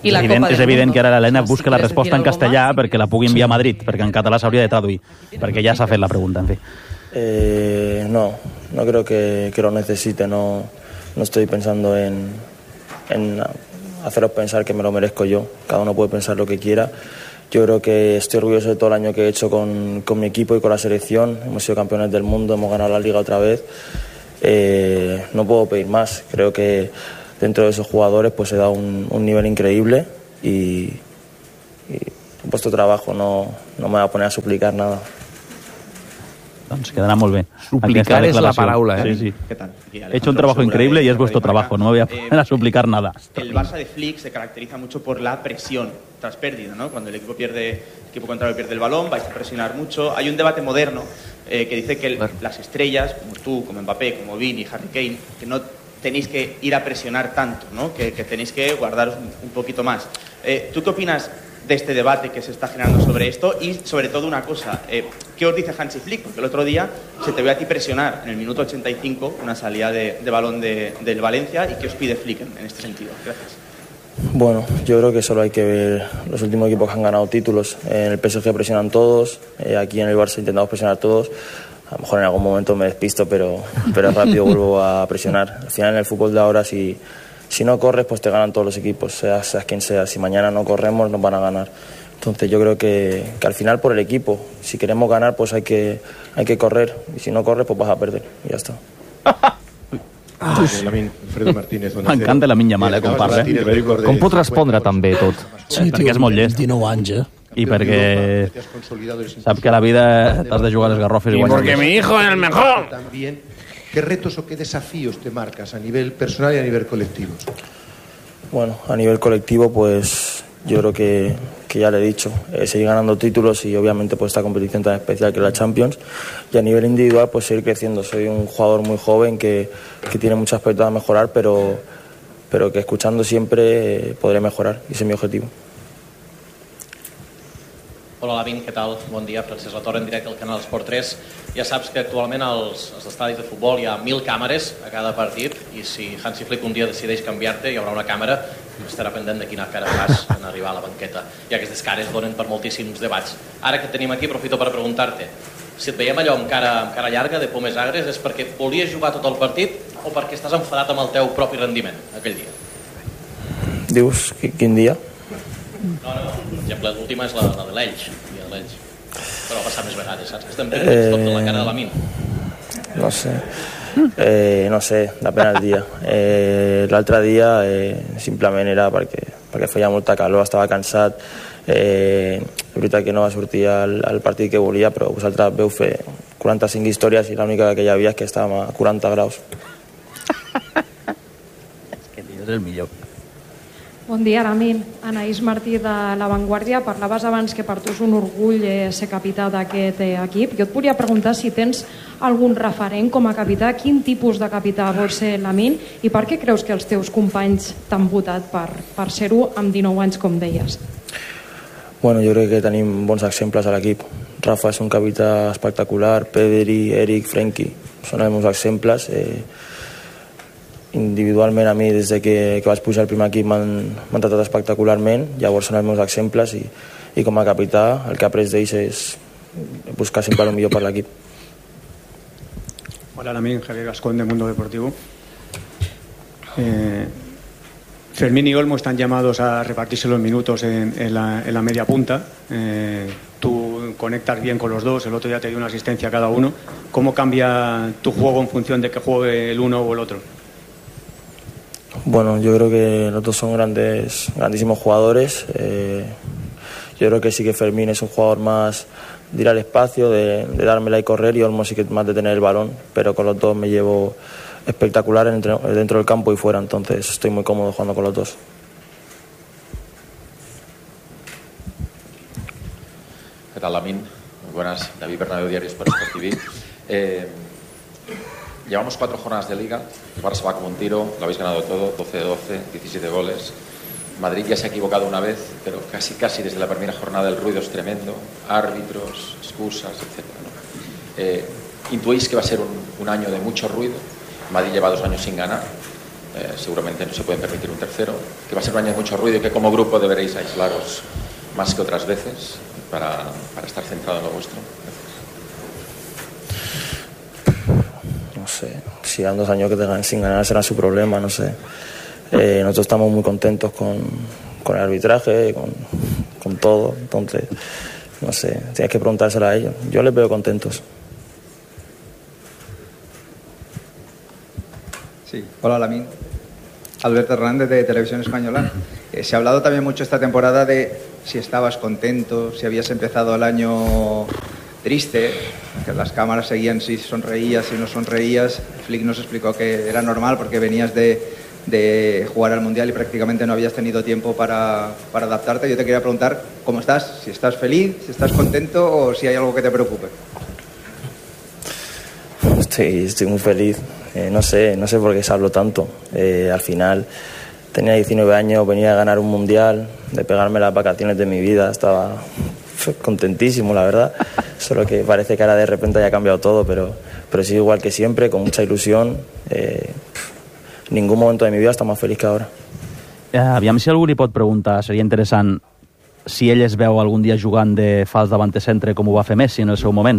[SPEAKER 32] I la Copa del
[SPEAKER 3] És evident
[SPEAKER 32] Mundo.
[SPEAKER 3] que ara l'Helena busca la
[SPEAKER 32] ¿Quieres
[SPEAKER 3] resposta en
[SPEAKER 32] decir algo
[SPEAKER 3] castellà
[SPEAKER 32] más?
[SPEAKER 3] perquè la pugui enviar a Madrid, perquè en català s'hauria de traduir, perquè ja s'ha fet la pregunta, en fi.
[SPEAKER 31] No creo que lo necesite, no estoy pensando en haceros pensar que me lo merezco yo, cada uno puede pensar lo que quiera. Yo creo que estoy orgulloso de todo el año que he hecho con mi equipo y con la selección, hemos sido campeones del mundo, hemos ganado la Liga otra vez, no puedo pedir más, creo que dentro de esos jugadores pues he dado un nivel increíble y he puesto trabajo, no me voy a poner a suplicar nada.
[SPEAKER 3] Doncs quedarà molt bé.
[SPEAKER 4] Suplicar és la paraula,
[SPEAKER 3] Sí, sí.
[SPEAKER 6] ¿Qué tal?
[SPEAKER 3] He hecho un trabajo increíble y es vuestro trabajo, no me voy a poner a suplicar nada.
[SPEAKER 6] El Barça de Flick se caracteriza mucho por la presión tras pérdida, ¿no? Cuando el equipo contrario pierde el balón, vais a presionar mucho. Hay un debate moderno que dice que las estrellas, como tú, como Mbappé, como Vini, Harry Kane, que no tenéis que ir a presionar tanto, ¿no? Que tenéis que guardaros un poquito más. ¿Tú qué opinas de este debate que se está generando sobre esto? Y sobre todo una cosa, ¿qué os dice Hansi Flick? Porque el otro día se te ve a ti presionar en el minuto 85 una salida de balón del Valencia. ¿Y qué os pide Flick en este sentido? Gracias.
[SPEAKER 31] Bueno, yo creo que solo hay que ver los últimos equipos que han ganado títulos. En el PSG presionan todos, aquí en el Barça intentamos presionar todos. A lo mejor en algún momento me despisto, pero rápido vuelvo a presionar. Al final en el fútbol de ahora, si no corres, pues te ganan todos los equipos, seas quien sea. Si mañana no corremos, nos van a ganar. Entonces yo creo que al final por el equipo, si queremos ganar, pues hay que correr. Y si no corres, pues vas a perder. Y ya está.
[SPEAKER 3] M'encanta la minya mala, com parla.
[SPEAKER 4] Com pot respondre també tot?
[SPEAKER 19] Sí,
[SPEAKER 3] perquè és molt llest.
[SPEAKER 19] 19 anys,
[SPEAKER 3] I perquè sap que a la vida t'has de jugar a les garrofes i guanyar.
[SPEAKER 11] Porque mi hijo es el mejor.
[SPEAKER 12] También, ¿qué retos o qué desafíos te marcas a nivel personal y a nivel colectivo?
[SPEAKER 31] Bueno, a nivel colectivo, pues yo creo que ya le he dicho, seguir ganando títulos y obviamente pues esta competición tan especial que es la Champions, y a nivel individual pues seguir creciendo. Soy un jugador muy joven que tiene muchos aspectos a mejorar, pero que escuchando siempre podré mejorar, y ese es mi objetivo.
[SPEAKER 13] Hola, Lavín, què tal? Bon dia, Francesc Latorre, en directe al canal Esport 3. Ja saps que actualment als estadis de futbol hi ha 1.000 càmeres a cada partit, i si Hansi Flick un dia decideix canviar-te, hi haurà una càmera que estarà pendent de quina cara fas en arribar a la banqueta. I aquestes cares donen per moltíssims debats. Ara que et tenim aquí, aprofito per preguntar-te, si et veiem allò amb cara llarga, de pomes agres, és perquè volies jugar tot el partit o perquè estàs enfadat amb el teu propi rendiment aquell dia?
[SPEAKER 31] Dius, quin dia?
[SPEAKER 13] No, per exemple, l'última és la de l'Elx, però va passar més vegades, saps? Que estem pendents tot de la cara de la mina.
[SPEAKER 31] No sé, depèn del dia. L'altre dia simplement era perquè feia molta calor, estava cansat. És veritat que no va sortir al partit que volia, però vosaltres veu fer 45 històries i l'única que hi havia és que estàvem a 40 graus.
[SPEAKER 3] És que és el millor.
[SPEAKER 14] Bon dia, Lamin. Anaïs Martí de La Vanguardia. Parlaves abans que per tu és un orgull ser capità d'aquest equip. Jo et volia preguntar si tens algun referent com a capità. Quin tipus de capità vols ser, Lamin? I per què creus que els teus companys t'han votat per ser-ho amb 19 anys, com deies?
[SPEAKER 31] Bueno, jo crec que tenim bons exemples a l'equip. Rafa és un capità espectacular, Pedri, Eric, Frenkie, són els meus exemples. Individualment a mi, des que vaig pujar al primer equip, m'han tratat espectacularment, llavors són els meus exemples i com a capità el que he après d'ells és buscar sempre el millor per l'equip.
[SPEAKER 15] Hola, Lamin, Javier Gascón de Mundo Deportivo. Fermín y Olmo están llamados a repartirse los minutos en la media punta. Tú conectas bien con los dos, el otro día te dio una asistencia a cada uno. ¿Cómo cambia tu juego en función de que juegue el uno o el otro?
[SPEAKER 31] Bueno, yo creo que los dos son grandísimos jugadores. Yo creo que sí que Fermín es un jugador más de ir al espacio, de dármela y correr, y Olmo sí que más de tener el balón, pero con los dos me llevo espectacular dentro del campo y fuera, entonces estoy muy cómodo jugando con los dos.
[SPEAKER 16] ¿Qué tal, Lamin? Muy buenas, David Bernabéu, Diario Sport TV. Llevamos 4 jornadas de Liga, el Barça va como un tiro, lo habéis ganado todo, 12-12, 17 goles. Madrid ya se ha equivocado una vez, pero casi desde la primera jornada el ruido es tremendo, árbitros, excusas, etc. Intuís que va a ser un año de mucho ruido. Madrid lleva 2 años sin ganar. seguramente no se pueden permitir un tercero, que va a ser un año de mucho ruido y que como grupo deberéis aislaros más que otras veces para estar centrado en lo vuestro.
[SPEAKER 31] No sé, si dan 2 años que te ganen sin ganar será su problema, no sé. Nosotros estamos muy contentos con el arbitraje, con todo, entonces, no sé, tienes que preguntárselo a ellos. Yo les veo contentos.
[SPEAKER 7] Sí, hola Lamine. Alberto Hernández de Televisión Española. Se ha hablado también mucho esta temporada de si estabas contento, si habías empezado el año triste, que las cámaras seguían si sonreías, si no sonreías. Flick nos explicó que era normal porque venías de jugar al Mundial y prácticamente no habías tenido tiempo para adaptarte. Yo te quería preguntar cómo estás, si estás feliz, si estás contento o si hay algo que te preocupe.
[SPEAKER 31] Estoy muy feliz. No sé por qué se habló tanto. Al final tenía 19 años, venía a ganar un Mundial, de pegarme las vacaciones de mi vida, estaba contentísimo, la verdad. Solo que parece que ahora de repente haya cambiado todo, pero sí igual que siempre, con mucha ilusión. Ningún momento de mi vida està més feliç que ara.
[SPEAKER 3] Aviam si algú li pot preguntar, seria interessant si ell es veu algun dia jugant de fals davant centre com ho va fer Messi en el seu moment.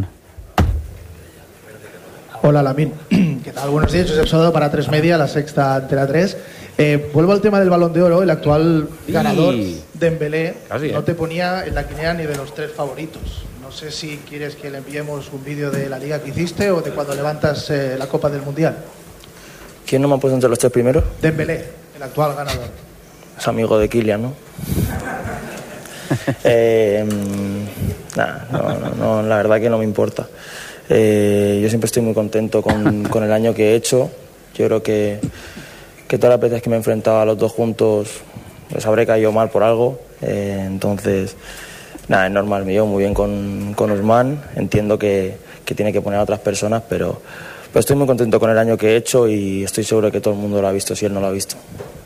[SPEAKER 8] Hola Lamine, ¿qué tal? Buenos días, Josep Sodo para 3 Media, la Sexta Antena 3. Vuelvo al tema del Balón de Oro, el actual ganador, Dembélé, no te ponía en la quiniela ni de los 3 favoritos. No sé si quieres que le enviemos un vídeo de la liga que hiciste o de cuando levantas la Copa del Mundial.
[SPEAKER 31] ¿Quién no me ha puesto entre los 3 primeros?
[SPEAKER 8] Dembélé, el actual ganador.
[SPEAKER 31] Es amigo de Kylian, ¿no? No, la verdad que no me importa. Yo siempre estoy muy contento con el año que he hecho. Yo creo que todas las veces que me he enfrentado a los dos juntos les habré caído mal por algo. Entonces, es normal, me llevo muy bien con Usman. Entiendo que tiene que poner a otras personas, pero estoy muy contento con el año que he hecho y estoy seguro que todo el mundo lo ha visto si él no lo ha visto.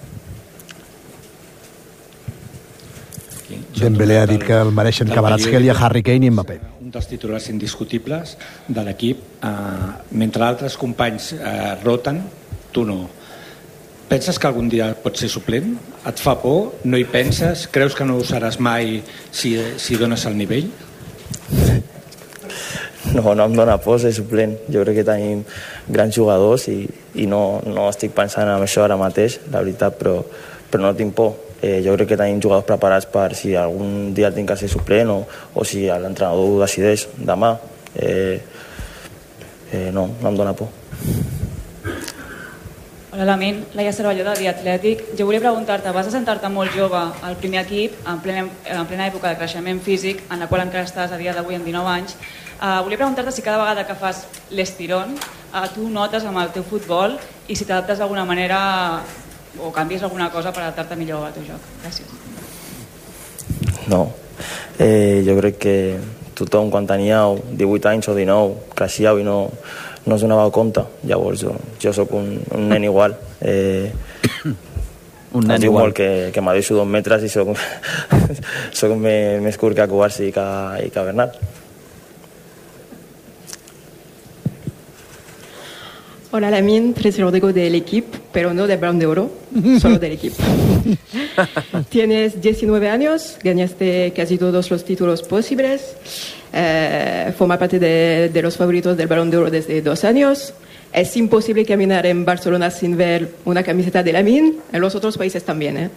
[SPEAKER 29] Dembélé ha dit que el mereixen Kvaratskhelia, Harry Kane i Mbappé.
[SPEAKER 9] Un dels titulars indiscutibles de l'equip. Mentre altres companys roten, tu no. Penses que algun dia pots ser suplent? Et fa por? No hi penses? Creus que no ho seràs mai si dones el nivell?
[SPEAKER 31] No em dona por ser suplent. Jo crec que tenim grans jugadors i no estic pensant en això ara mateix, la veritat, però no tinc por. Jo crec que tenim jugadors preparats per si algun dia tinc que ser suplent o si l'entrenador ho decideix demà. No em dona por.
[SPEAKER 32] Hola Lamine, Laia Cervelló de The Athletic. Jo volia preguntar-te, vas assentar-te molt jove al primer equip en plena època de creixement físic, en la qual encara estàs a dia d'avui amb 19 anys. Volia preguntar-te si cada vegada que fas l'estirón tu notes amb el teu futbol i si t'adaptes d'alguna manera o canvies alguna cosa per adaptar-te millor al teu joc. Gràcies.
[SPEAKER 31] No, jo crec que tothom quan teníeu 18 anys o 19 creixíeu i no es donava compte. Llavors jo sóc un nen igual.
[SPEAKER 3] Un nen
[SPEAKER 31] diu
[SPEAKER 3] igual.
[SPEAKER 31] molt que m'adeixo 2 metres i sóc més curt que Cubarsí i que Bernat.
[SPEAKER 11] Hola Lamine, Tracy Rodrigo del equipo, pero no del Balón de Oro, solo del equipo. Tienes 19 años, ganaste casi todos los títulos posibles, forma parte de los favoritos del Balón de Oro desde 2 años. Es imposible caminar en Barcelona sin ver una camiseta de Lamine, en los otros países también.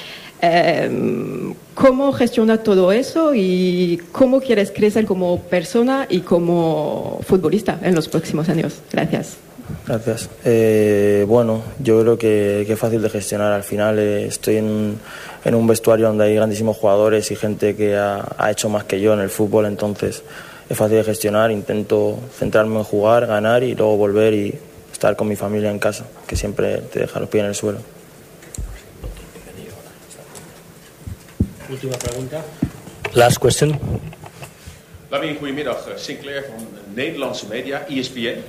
[SPEAKER 11] ¿Cómo gestionas todo eso y cómo quieres crecer como persona y como futbolista en los próximos años? Gracias.
[SPEAKER 31] Gracias. Bueno, yo creo que es fácil de gestionar. Al final estoy en un vestuario donde hay grandísimos jugadores y gente que ha hecho más que yo en el fútbol, entonces es fácil de gestionar. Intento centrarme en jugar, ganar y luego volver y estar con mi familia en casa, que siempre te deja los pies en el suelo.
[SPEAKER 17] Última pregunta.
[SPEAKER 18] Last question.
[SPEAKER 20] Lamine, goedemiddag. Sinclair van Nederlandse Media, ESPN.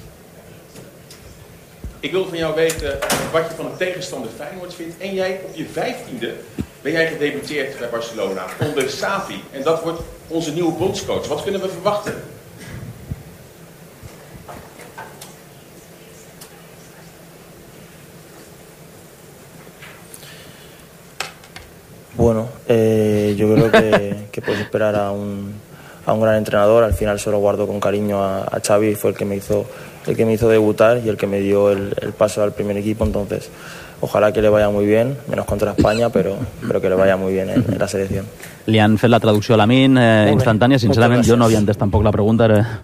[SPEAKER 20] Ik wil van jou weten wat je van een tegenstander Feyenoord vindt. En jij op je 15e ben jij gedebuteerd bij Barcelona onder Xavi. En dat wordt onze nieuwe bondscoach. Wat kunnen we verwachten?
[SPEAKER 31] yo creo que puedes esperar a un gran entrenador. Al final se lo guardo con cariño a Xavi, fue el que me hizo debutar y el que me dio el paso al primer equipo, entonces ojalá que le vaya muy bien, menos contra España, pero que le vaya muy bien en la selección.
[SPEAKER 3] Li han fet la traducció a Lamin instantània, sincerament jo no havia entès tampoc la pregunta,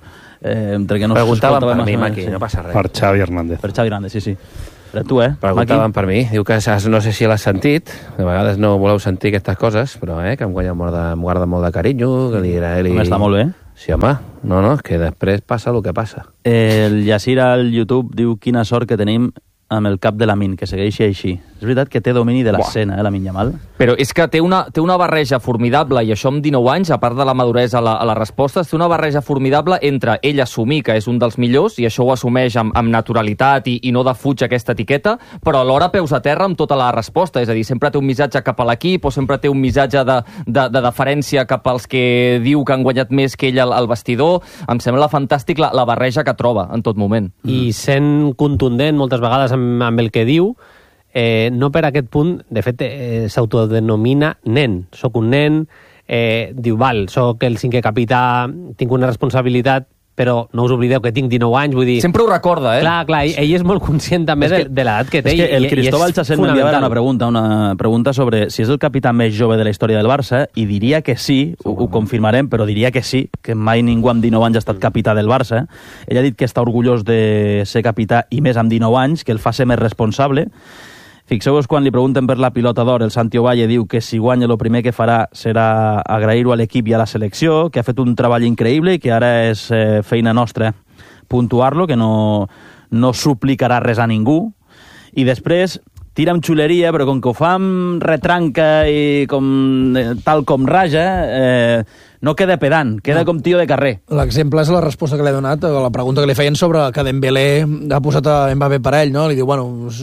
[SPEAKER 3] entre que no
[SPEAKER 1] preguntaven per mi, Maki, no passa res.
[SPEAKER 5] Per Xavi Hernández.
[SPEAKER 3] Per Xavi Hernández, sí. Per tu,
[SPEAKER 1] preguntaven per mi, diu que no sé si l'has sentit, de vegades no voleu sentir aquestes coses, però que em guarda molt de carinyo, que li agrada...
[SPEAKER 3] Està molt bé.
[SPEAKER 1] Sí, home, no, és que després passa el que passa.
[SPEAKER 3] El Yacir al YouTube diu quina sort que tenim amb el cap de Lamin, que segueixi així. És veritat que té domini de l'escena, Lamin Yamal.
[SPEAKER 4] Però és que té una barreja formidable, i això amb 19 anys, a part de la maduresa a les respostes, té una barreja formidable entre ell assumir que és un dels millors, i això ho assumeix amb naturalitat i no defuig aquesta etiqueta, però alhora peus a terra amb tota la resposta, és a dir, sempre té un missatge cap a l'equip o sempre té un missatge de deferència cap als que diu que han guanyat més que ell al vestidor. Em sembla fantàstic la barreja que troba en tot moment.
[SPEAKER 10] I sent contundent moltes vegades amb el que diu, no per aquest punt, de fet, s'autodenomina nen. Soc un nen, diu, soc el 5è capità, tinc una responsabilitat, però no us oblideu que tinc 19 anys, vull dir...
[SPEAKER 4] Sempre ho recorda,
[SPEAKER 10] Clar, ell és molt conscient també de l'edat que té.
[SPEAKER 3] És que el Cristóbal Chasset m'enviava una pregunta sobre si és el capità més jove de la història del Barça, i diria que sí, ho confirmarem, però diria que sí, que mai ningú amb 19 anys ha estat capità del Barça. Ell ha dit que està orgullós de ser capità, i més amb 19 anys, que el fa ser més responsable. Fixeu-vos quan li pregunten per la pilota d'or, el Santi Ovalle diu que si guanya el primer que farà serà agrair-ho a l'equip i a la selecció, que ha fet un treball increïble i que ara és feina nostra puntuar-lo, que no suplicarà res a ningú. I després tira amb xuleria, però com que ho fa amb retranca i tal com raja, no queda pedant, queda com tio de carrer.
[SPEAKER 19] L'exemple és la resposta que li ha donat a la pregunta que li feien sobre que Dembélé ha posat a Mbappé per ell, no? Li diu,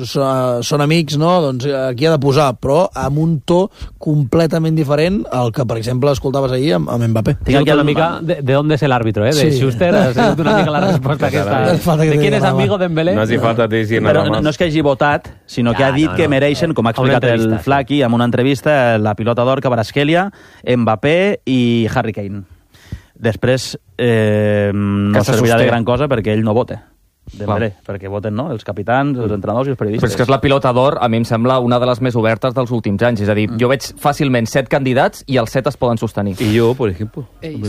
[SPEAKER 19] són amics, no? Doncs aquí ha de posar, però amb un to completament diferent al que, per exemple, escoltaves ahir amb Mbappé.
[SPEAKER 10] Tinc aquí una mica de on és l'àrbitro, de Schuster, ha sigut una mica la resposta aquesta. De quién és amigo Dembélé?
[SPEAKER 1] No hace falta decir nada más.
[SPEAKER 3] Però no és que hagi votat, sinó que ha dit que mereixen, com ha explicat el Flaqui en una entrevista, la pilota d'or Kvaratskhelia, Mbappé i Harry Kane. Després no servirà de gran cosa perquè ell no vota. Perquè voten els capitans, els entrenadors i els periodistes.
[SPEAKER 4] Però és que és la pilota d'or, a mi em sembla una de les més obertes dels últims anys. És a dir, jo veig fàcilment 7 candidats i els 7 es poden sostenir.
[SPEAKER 1] I jo, per exemple?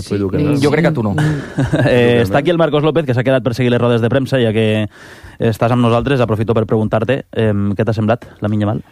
[SPEAKER 4] Jo crec que tu no.
[SPEAKER 3] Està aquí el Marcos López, que s'ha quedat per seguir les rodes de premsa, ja que estàs amb nosaltres. Aprofito per preguntar-te què t'ha semblat, Lamine Yamal.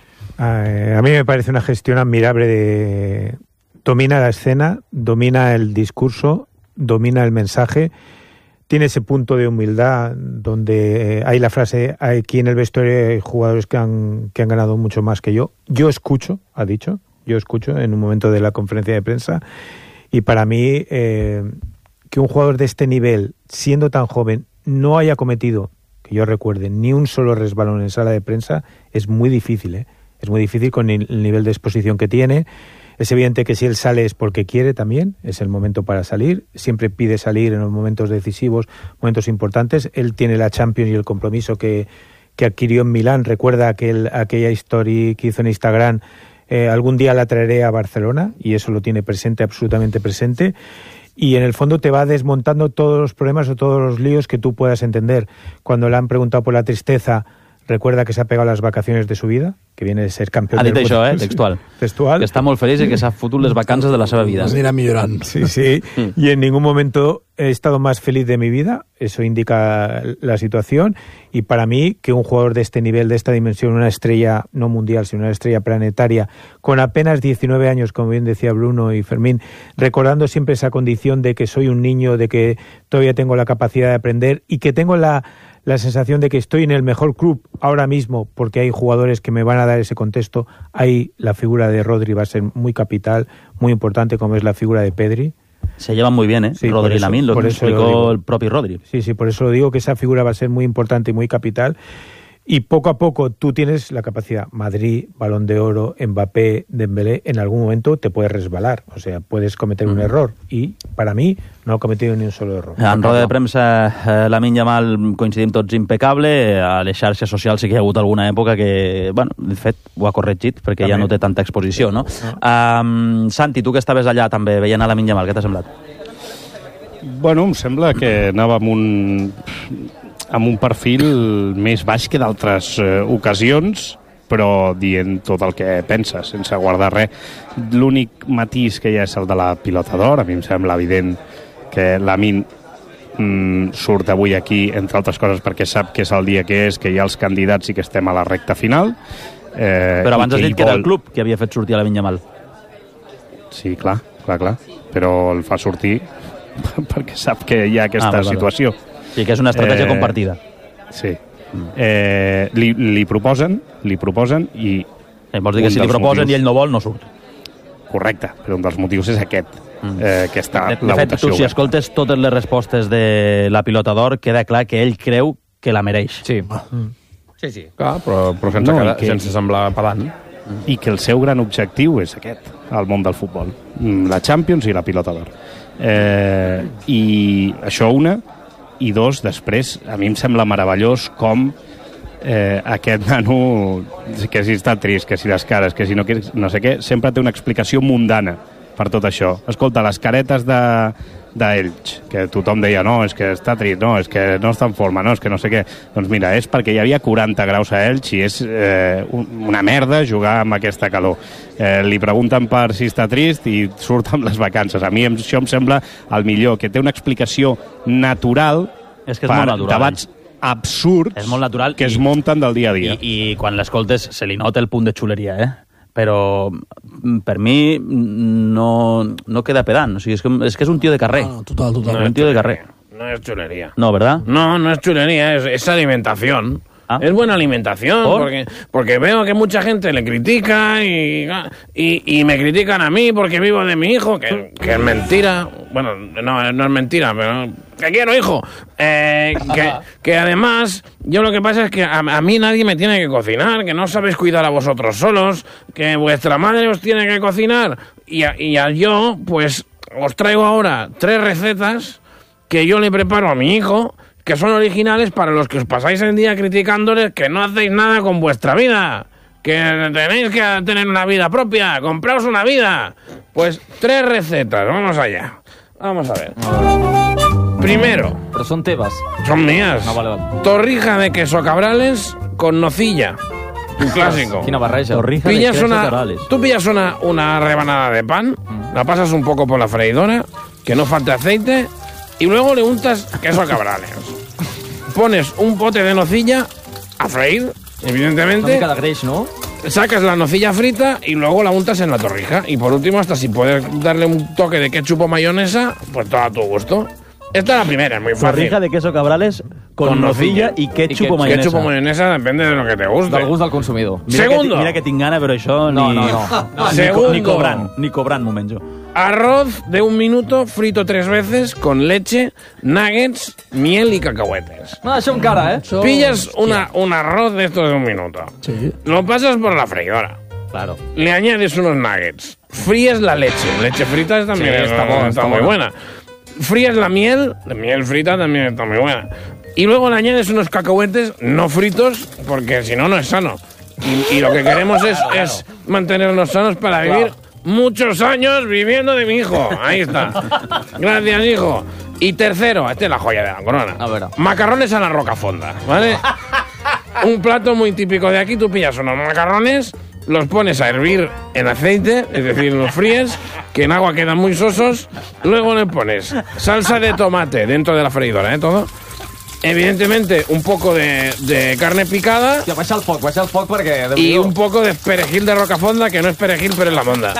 [SPEAKER 17] A mí me parece una gestión admirable domina la escena, domina el discurso, domina el mensaje, tiene ese punto de humildad donde hay la frase, aquí en el vestuario hay jugadores que han ganado mucho más que yo. Yo escucho, ha dicho, en un momento de la conferencia de prensa, y para mí que un jugador de este nivel, siendo tan joven, no haya cometido, que yo recuerde, ni un solo resbalón en sala de prensa, es muy difícil, Es muy difícil con el nivel de exposición que tiene. Es evidente que si él sale es porque quiere también, es el momento para salir, siempre pide salir en los momentos decisivos, momentos importantes. Él tiene la Champions y el compromiso que adquirió en Milán. Recuerda aquella historia que hizo en Instagram, algún día la traeré a Barcelona, y eso lo tiene presente, absolutamente presente. Y en el fondo te va desmontando todos los problemas o todos los líos que tú puedas entender. Cuando le han preguntado por la tristeza, recuerda que se ha pegado las vacaciones de su vida, que viene de ser campeón del mundo.
[SPEAKER 3] Ha dit això, textual. Que està molt feliç i que s'ha fotut les vacances de la seva vida.
[SPEAKER 19] Es anirà millorant.
[SPEAKER 17] Sí. Y en ningún momento he estado más feliz de mi vida, eso indica la situación, y para mí que un jugador de este nivel, de esta dimensión, una estrella no mundial, sino una estrella planetaria, con apenas 19 años, como bien decía Bruno y Fermín, recordando siempre esa condición de que soy un niño, de que todavía tengo la capacidad de aprender y que tengo la sensación de que estoy en el mejor club ahora mismo, porque hay jugadores que me van a dar ese contexto. Ahí la figura de Rodri va a ser muy capital, muy importante, como es la figura de Pedri.
[SPEAKER 3] Se llevan muy bien,
[SPEAKER 17] Sí,
[SPEAKER 3] Rodri y Lamine, lo que explicó el propio Rodri.
[SPEAKER 17] Sí, por eso lo digo, que esa figura va a ser muy importante y muy capital. Y poco a poco tú tienes la capacidad. Madrid, Balón de Oro, Mbappé, Dembélé, en algún momento te puedes resbalar. O sea, puedes cometer un error. Y para mí no ha cometido ni un solo error.
[SPEAKER 3] En roda de premsa, Lamine Yamal, coincidim tots impecable. A les xarxes socials sí que hi ha hagut alguna època que, bueno, de fet, ho ha corregit perquè ja no té tanta exposició, no? Santi, tu que estaves allà també veient a Lamine Yamal, què t'ha semblat?
[SPEAKER 5] Bueno, em sembla que anava amb un perfil més baix que d'altres ocasions, però dient tot el que pensa, sense guardar res. L'únic matís que hi ha és el de la pilota d'or. A mi em sembla evident que Lamine surt avui aquí, entre altres coses, perquè sap que és el dia que és, que hi ha els candidats i que estem a la recta final.
[SPEAKER 3] Però abans has dit que era el club que havia fet sortir a Lamine Yamal.
[SPEAKER 5] Sí, clar. Però el fa sortir perquè sap que hi ha aquesta situació.
[SPEAKER 3] Sí, que és una estratègia compartida.
[SPEAKER 5] Sí. Li proposen i...
[SPEAKER 3] Vols dir que si li proposen i ell no vol, no surt.
[SPEAKER 5] Correcte, però un dels motius és aquest, que està la votació.
[SPEAKER 3] De fet, tu si escoltes totes les respostes de la pilota d'or, queda clar que ell creu que la mereix.
[SPEAKER 4] Sí.
[SPEAKER 1] Sí. Clar, però sense semblar pedant.
[SPEAKER 5] I que el seu gran objectiu és aquest, al món del futbol. La Champions i la pilota d'or. I això una... I dos, després, a mi em sembla meravellós com aquest nano, que si està trist, que si les cares, que si no sé què, sempre té una explicació mundana per tot això. Escolta, les caretes d'Elx, que tothom deia, no, és que està trist, no, és que no està en forma, no, és que no sé què. Doncs mira, és perquè hi havia 40 graus a Elx i és una merda jugar amb aquesta calor. Li pregunten per si està trist i surt amb les vacances. A mi això em sembla el millor, que té una explicació natural per debats absurds que es munten del dia a dia.
[SPEAKER 3] I quan l'escoltes se li nota el punt de xuleria, però per mi no queda pedant. O sigui, és que és un tio de carrer.
[SPEAKER 19] Total.
[SPEAKER 3] Un tio de carrer.
[SPEAKER 1] No es chulería.
[SPEAKER 3] No, ¿verdad?
[SPEAKER 1] No es chulería, es alimentación. Es buena alimentación, porque veo que mucha gente le critica y me critican a mí porque vivo de mi hijo, que es mentira. Bueno, no es mentira, pero que quiero hijo. Que además, yo lo que pasa es que a mí nadie me tiene que cocinar, que no sabéis cuidar a vosotros solos, que vuestra madre os tiene que cocinar. Y yo, pues, os traigo ahora 3 recetas que yo le preparo a mi hijo, que son originales para los que os pasáis el día criticándoles que no hacéis nada con vuestra vida, que tenéis que tener una vida propia, compraos una vida. Pues 3 recetas, vamos allá. Vamos a ver. Primero.
[SPEAKER 4] Pero son tebas.
[SPEAKER 1] Son mías.
[SPEAKER 4] No, vale.
[SPEAKER 1] Torrija de queso cabrales con nocilla. Un clásico.
[SPEAKER 4] Quina barreja.
[SPEAKER 3] Torrija de queso cabrales.
[SPEAKER 1] Tú pillas una rebanada de pan, la pasas un poco por la freidora, que no falte aceite, y luego le untas queso cabrales. Pones un pote de nocilla a freír, evidentemente.
[SPEAKER 4] Una mica de greix, ¿no?
[SPEAKER 1] Sacas la nocilla frita y luego la untas en la torrija. Y por último, hasta si puedes darle un toque de ketchup o mayonesa, pues todo a tu gusto. Esta es la primera, es muy fácil.
[SPEAKER 3] Torrija de queso cabrales con nocilla i ketchup o mayonesa.
[SPEAKER 1] Ketchup o mayonesa depende de lo que te guste.
[SPEAKER 4] Del gust del consumidor.
[SPEAKER 1] Segundo.
[SPEAKER 3] Que tinc gana, però això
[SPEAKER 1] Segundo.
[SPEAKER 3] Ni cobrant m'ho menjo.
[SPEAKER 1] Arroz de 1 minuto frito 3 veces con leche, nuggets, miel y cacahuetes.
[SPEAKER 4] No, això encara,
[SPEAKER 1] Pillas un arroz de estos de 1 minuto.
[SPEAKER 19] Sí.
[SPEAKER 1] Lo pasas por la freidora.
[SPEAKER 4] Claro.
[SPEAKER 1] Le añades unos nuggets. Fríes la leche. Leche frita también está muy buena. Fríes la miel frita también está muy buena. Y luego le añades unos cacahuetes no fritos, porque si no, no es sano. Y lo que queremos es mantenernos sanos para vivir muchos años viviendo de mi hijo. Ahí está. Gracias, hijo. Y tercero, esta es la joya de la corona.
[SPEAKER 4] A ver.
[SPEAKER 1] Macarrones a la rocafonda, ¿vale? Un plato muy típico de aquí. Tú pillas unos macarrones, los pones a hervir en aceite, es decir, los fríes, que en agua quedan muy sosos. Luego le pones salsa de tomate dentro de la freidora, todo. Evidentemente, un poco de carne picada.
[SPEAKER 4] Hòstia, baixa el foc perquè...
[SPEAKER 1] Y un poco de perejil de rocafonda, que no es perejil, pero es la monda.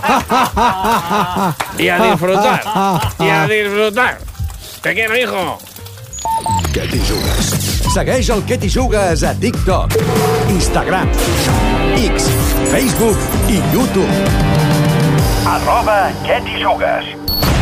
[SPEAKER 1] Y a disfrutar. Y a disfrutar. Te quiero, hijo.
[SPEAKER 2] Què t'hi jugues? Segueix el Què t'hi jugues a TikTok, Instagram, X, Facebook i YouTube. @Què t'hi jugues.